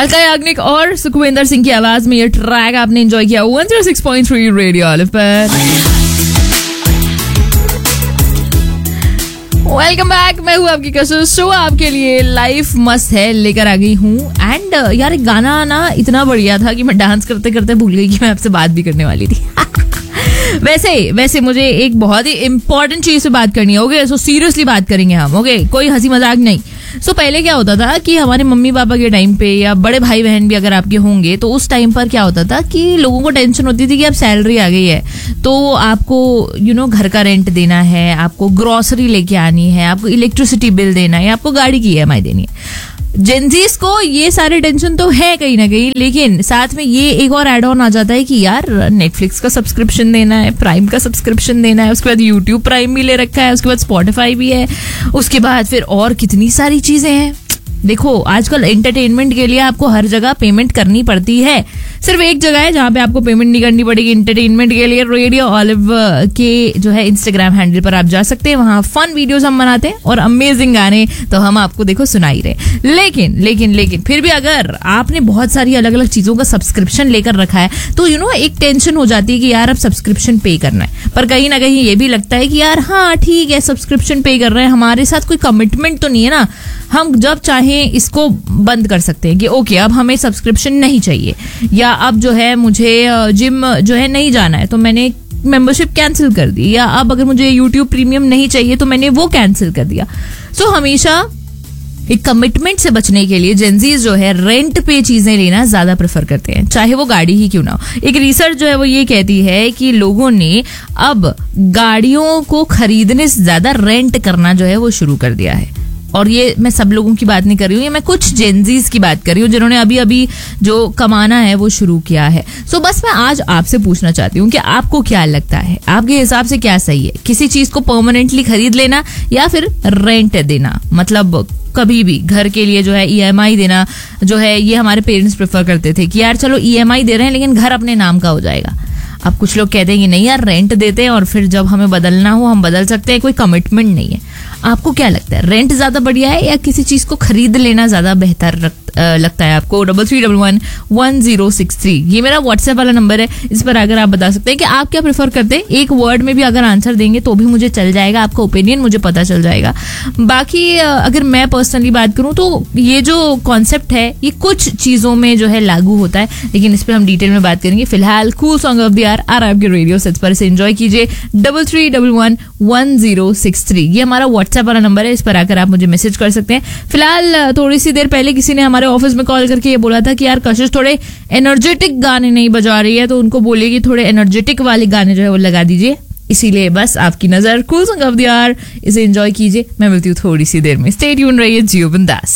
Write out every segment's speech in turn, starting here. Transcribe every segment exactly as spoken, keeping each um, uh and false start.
अलका याग्निक और सुखविंदर सिंह की आवाज में ये ट्रैक आपने एंजॉय किया one zero six point three radio olive पर। वेलकम बैक, मैं हूँ आपकी कशिश। शो आपके लिए लाइफ मस्त है लेकर आ गई हूँ। एंड यार एक गाना ना इतना बढ़िया था कि मैं डांस करते करते भूल गई कि मैं आपसे बात भी करने वाली थी। वैसे वैसे मुझे एक बहुत ही इंपॉर्टेंट चीज से बात करनी है। ओके, सो सीरियसली बात करेंगे हम। ओके, कोई हंसी मजाक नहीं। सो so, पहले क्या होता था कि हमारे मम्मी पापा के टाइम पे या बड़े भाई बहन भी अगर आपके होंगे तो उस टाइम पर क्या होता था कि लोगों को टेंशन होती थी कि अब सैलरी आ गई है तो आपको यू नो घर का रेंट देना है, आपको ग्रोसरी लेके आनी है, आपको इलेक्ट्रिसिटी बिल देना है, आपको गाड़ी की ई एम आई देनी है। जेंजीज को ये सारे टेंशन तो है कहीं ना कहीं, लेकिन साथ में ये एक और एड ऑन आ जाता है कि यार नेटफ्लिक्स का सब्सक्रिप्शन देना है, प्राइम का सब्सक्रिप्शन देना है, उसके बाद यूट्यूब प्राइम भी ले रखा है, उसके बाद स्पॉटिफाई भी है, उसके बाद फिर और कितनी सारी चीजें हैं। देखो आजकल एंटरटेनमेंट के लिए आपको हर जगह पेमेंट करनी पड़ती है। सिर्फ एक जगह है जहां पे आपको पेमेंट नहीं करनी पड़ेगी एंटरटेनमेंट के लिए, रेडियो ऑलिव के जो है इंस्टाग्राम हैंडल पर आप जा सकते हैं। वहां फन वीडियोस हम बनाते हैं और अमेजिंग गाने तो हम आपको देखो सुना ही रहे। लेकिन लेकिन लेकिन फिर भी अगर आपने बहुत सारी अलग अलग चीजों का सब्सक्रिप्शन लेकर रखा है तो यू नो एक टेंशन हो जाती है कि यार अब सब्सक्रिप्शन पे करना है। पर कहीं ना कहीं ये भी लगता है कि यार हाँ ठीक है सब्सक्रिप्शन पे कर रहे हैं, हमारे साथ कोई कमिटमेंट तो नहीं है ना, हम जब चाहें इसको बंद कर सकते हैं कि ओके अब हमें सब्सक्रिप्शन नहीं चाहिए, या अब जो है मुझे जिम जो है नहीं जाना है तो मैंने मेंबरशिप कैंसिल कर दी, या अब अगर मुझे यूट्यूब प्रीमियम नहीं चाहिए तो मैंने वो कैंसिल कर दिया। सो so, हमेशा एक कमिटमेंट से बचने के लिए जेंजीज जो है रेंट पे चीजें लेना ज्यादा प्रेफर करते हैं, चाहे वो गाड़ी ही क्यों ना हो। एक रिसर्च जो है वो ये कहती है कि लोगों ने अब गाड़ियों को खरीदने से ज्यादा रेंट करना जो है वो शुरू कर दिया है। और ये मैं सब लोगों की बात नहीं कर रही हूँ, ये मैं कुछ जेंजीज की बात कर रही हूँ जिन्होंने अभी अभी जो कमाना है वो शुरू किया है। सो बस मैं आज आपसे पूछना चाहती हूँ कि आपको क्या लगता है, आपके हिसाब से क्या सही है, किसी चीज को परमानेंटली खरीद लेना या फिर रेंट देना? मतलब कभी भी घर के लिए जो है ई एम आई देना जो है ये हमारे पेरेंट्स प्रेफर करते थे कि यार चलो ई एम आई दे रहे हैं लेकिन घर अपने नाम का हो जाएगा। अब कुछ लोग कहते हैं कि नहीं यार रेंट देते हैं और फिर जब हमें बदलना हो हम बदल सकते हैं, कोई कमिटमेंट नहीं है। आपको क्या लगता है, रेंट ज्यादा बढ़िया है या किसी चीज को खरीद लेना ज्यादा बेहतर लगता है आपको? Double three double one one zero six three ये मेरा व्हाट्सएप वाला नंबर है, इस पर अगर आप बता सकते हैं कि आप क्या प्रेफर करते हैं। एक वर्ड में भी अगर आंसर देंगे तो भी मुझे चल जाएगा, आपका ओपिनियन मुझे पता चल जाएगा। बाकी अगर मैं पर्सनली बात करूं तो ये जो कॉन्सेप्ट है ये कुछ चीजों में जो है लागू होता है, लेकिन इस पर हम डिटेल में बात करेंगे। फिलहाल cool song of the year आ रहा है आपके रेडियो सेट्स पर, से एंजॉय कीजिए। Double three double one one zero six three ये हमारा व्हाट्सएप वाला नंबर है, इस पर आकर आप मुझे मैसेज कर सकते हैं। फिलहाल थोड़ी सी देर पहले किसी ने हमारे ऑफिस में कॉल करके ये बोला था कि यार कशिश थोड़े एनर्जेटिक गाने नहीं बजा रही है, तो उनको बोलिए कि थोड़े एनर्जेटिक वाले गाने जो है वो लगा दीजिए। इसीलिए बस आपकी नजर cool song of the year, इसे एंजॉय कीजिए। मैं मिलती हूँ थोड़ी सी देर में, स्टे ट्यून रहिए जियो बिंदास।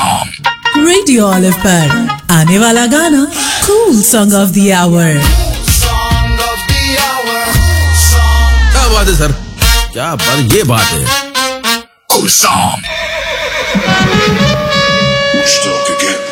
रेडियो ऑलिव पर आने वाला गाना cool song of the our. क्या बात है सर, क्या बात, ये बात है। Cool song. Still could get